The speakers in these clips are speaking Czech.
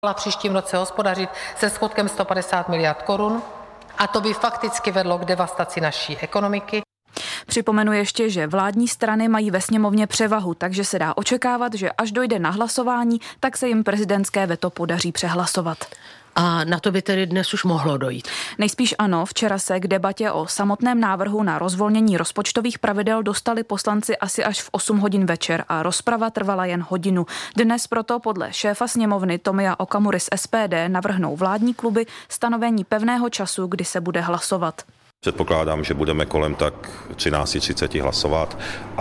příštím roce hospodařit se schodkem 150 miliard korun a to by fakticky vedlo k devastaci naší ekonomiky. Připomenu ještě, že vládní strany mají ve sněmovně převahu, takže se dá očekávat, že až dojde na hlasování, tak se jim prezidentské veto podaří přehlasovat. A na to by tedy dnes už mohlo dojít? Nejspíš ano, včera se k debatě o samotném návrhu na rozvolnění rozpočtových pravidel dostali poslanci asi až v 8 hodin večer a rozprava trvala jen hodinu. Dnes proto podle šéfa sněmovny Tomia Okamury z SPD navrhnou vládní kluby stanovení pevného času, kdy se bude hlasovat. Předpokládám, že budeme kolem tak 13:30 hlasovat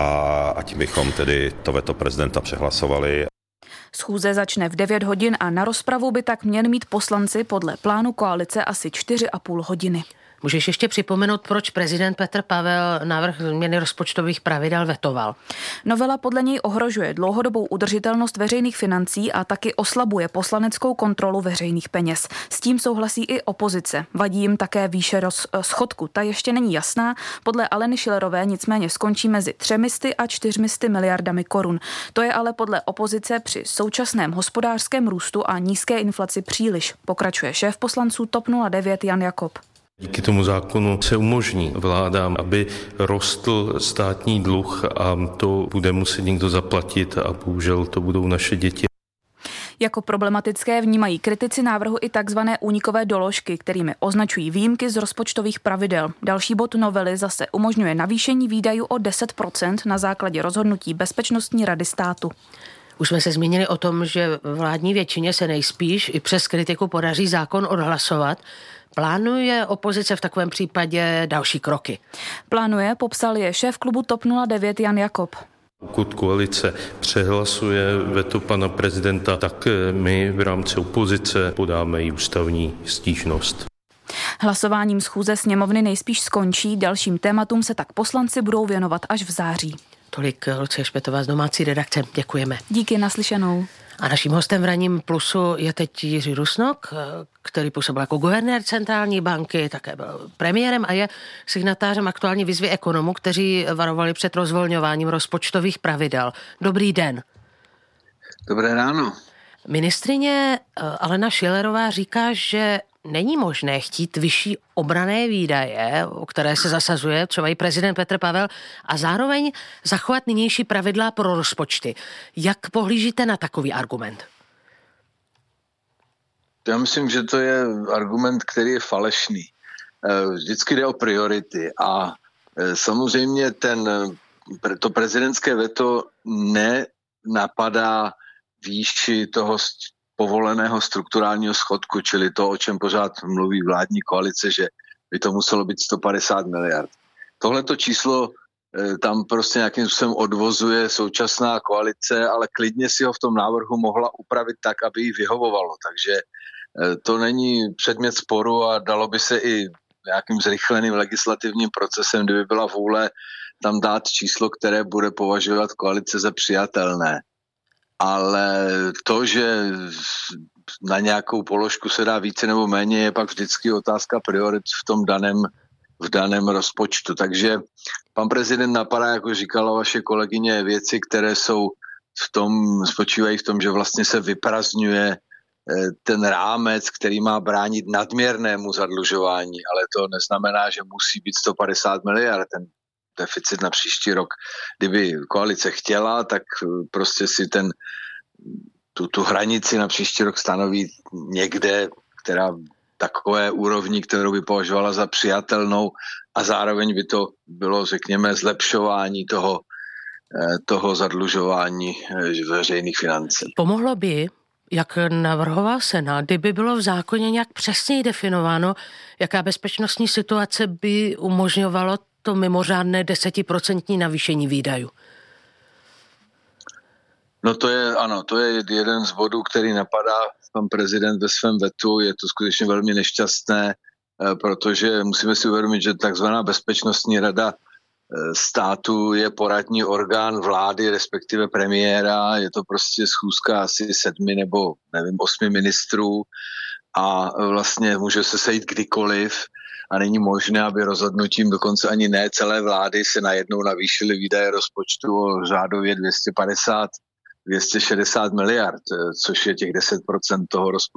a tím bychom tedy to veto prezidenta přehlasovali. Schůze začne v 9 hodin a na rozpravu by tak měli mít poslanci podle plánu koalice asi 4,5 hodiny. Můžeš ještě připomenout, proč prezident Petr Pavel návrh změny rozpočtových pravidel vetoval? Novela podle něj ohrožuje dlouhodobou udržitelnost veřejných financí a taky oslabuje poslaneckou kontrolu veřejných peněz. S tím souhlasí i opozice. Vadí jim také výše schodku. Ta ještě není jasná. Podle Aleny Schillerové nicméně skončí mezi 300 a 400 miliardami korun. To je ale podle opozice při současném hospodářském růstu a nízké inflaci příliš, pokračuje šéf poslanců TOP 09 Jan Jakob. Díky tomu zákonu se umožní vládám, aby rostl státní dluh a to bude muset někdo zaplatit a bohužel to budou naše děti. Jako problematické vnímají kritici návrhu i takzvané únikové doložky, kterými označují výjimky z rozpočtových pravidel. Další bod novely zase umožňuje navýšení výdajů o 10% na základě rozhodnutí Bezpečnostní rady státu. Už jsme se zmínili o tom, že vládní většině se nejspíš i přes kritiku podaří zákon odhlasovat. Plánuje opozice v takovém případě další kroky? Plánuje, popsal je šéf klubu TOP 09 Jan Jakob. Pokud koalice přehlasuje veto pana prezidenta, tak my v rámci opozice podáme i ústavní stížnost. Hlasováním schůze sněmovny nejspíš skončí, dalším tématům se tak poslanci budou věnovat až v září. Tolik Lucie Špetová z domácí redakce. Děkujeme. Díky, naslyšenou. A naším hostem v Ranním plusu je teď Jiří Rusnok, který působil jako guvernér centrální banky, také byl premiérem a je signatářem aktuální výzvy ekonomů, kteří varovali před rozvolňováním rozpočtových pravidel. Dobrý den. Dobré ráno. Ministryně Alena Schillerová říká, že není možné chtít vyšší obranné výdaje, o které se zasazuje třeba i prezident Petr Pavel, a zároveň zachovat nynější pravidla pro rozpočty. Jak pohlížíte na takový argument? Já myslím, že to je argument, který je falešný. Vždycky jde o priority a samozřejmě to prezidentské veto nenapadá výši toho povoleného strukturálního schodku, čili to, o čem pořád mluví vládní koalice, že by to muselo být 150 miliard. Tohleto číslo tam prostě nějakým způsobem odvozuje současná koalice, ale klidně si ho v tom návrhu mohla upravit tak, aby jí vyhovovalo. Takže to není předmět sporu a dalo by se i nějakým zrychleným legislativním procesem, kdyby byla vůle tam dát číslo, které bude považovat koalice za přijatelné. Ale to, že na nějakou položku se dá více nebo méně, je pak vždycky otázka priorit v daném rozpočtu. Takže pan prezident napadá, jako říkala vaše kolegyně, věci, které spočívají v tom, že vlastně se vyprazňuje ten rámec, který má bránit nadměrnému zadlužování, ale to neznamená, že musí být 150 miliard. Ten deficit na příští rok. Kdyby koalice chtěla, tak prostě si tu hranici na příští rok stanoví někde, která takové úrovni, kterou by považovala za přijatelnou a zároveň by to bylo, řekněme, zlepšování toho zadlužování veřejných financí. Pomohlo by, jak navrhoval Senát, kdyby bylo v zákoně nějak přesněji definováno, jaká bezpečnostní situace by umožňovalo to mimořádné 10% navýšení výdajů? No to je jeden z bodů, který napadá pan prezident ve svém vetu. Je to skutečně velmi nešťastné, protože musíme si uvědomit, že takzvaná Bezpečnostní rada státu je poradní orgán vlády, respektive premiéra. Je to prostě schůzka asi 7 nebo 8 ministrů a vlastně může se sejít kdykoliv. A není možné, aby rozhodnutím dokonce ani ne celé vlády se najednou navýšily výdaje rozpočtu o řádově 260 miliard, což je těch 10% toho rozpočtu.